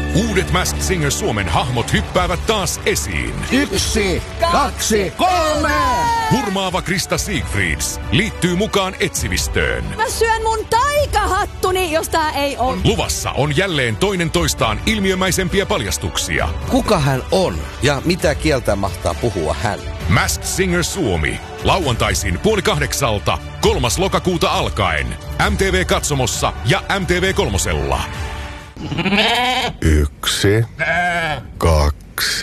Uudet Masked Singer Suomen hahmot hyppäävät taas esiin. 1, 2, 3! Hurmaava Krista Siegfrieds liittyy mukaan etsivistöön. Mä syön mun taikahattuni, jos tää ei on. Luvassa on jälleen toinen toistaan ilmiömäisempiä paljastuksia. Kuka hän on ja mitä kieltä mahtaa puhua hän? Masked Singer Suomi. Lauantaisin 7:30, 3. lokakuuta alkaen. MTV Katsomossa ja MTV Kolmosella. 1, 2,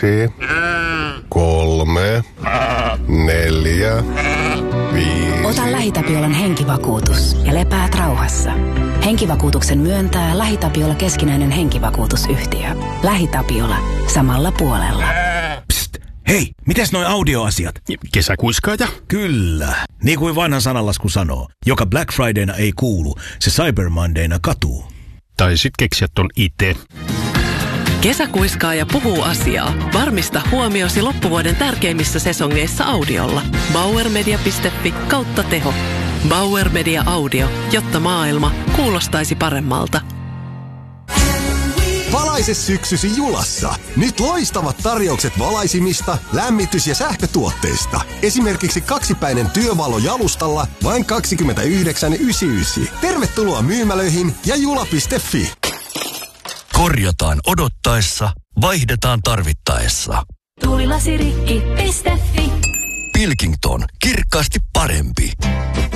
3, 4, 5. Ota LähiTapiolan henkivakuutus ja lepäät rauhassa. Henkivakuutuksen myöntää LähiTapiola keskinäinen henkivakuutusyhtiö. LähiTapiola. Samalla puolella. Psst, hei, mitäs noi audioasiat? Kesäkuiskaaja? Kyllä. Niin kuin vanha sananlasku sanoo, joka Black Fridayna ei kuulu, se Cyber Mondayna katuu. Tai sit keksiä ton itse. Kesäkuiskaaja puhuu asiaa. Varmista huomiosi loppuvuoden tärkeimmissä sesongeissa audiolla. Bauermedia.fi/teho. Bauer Media Audio, jotta maailma kuulostaisi paremmalta. Valaise syksysi Julassa. Nyt loistavat tarjoukset valaisimista, lämmitys- ja sähkötuotteista. Esimerkiksi 2-päinen työvalo jalustalla vain 29,99. Tervetuloa myymälöihin ja jula.fi. Korjataan odottaessa, vaihdetaan tarvittaessa. Tuulilasirikki.fi. Pilkington, kirkkaasti parempi.